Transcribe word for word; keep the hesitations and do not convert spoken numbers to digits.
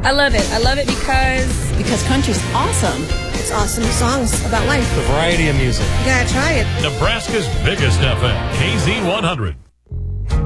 I love it. I love it because Because country's awesome. It's awesome songs about life. The variety of music. You gotta try it. Nebraska's biggest F M, K Z one hundred.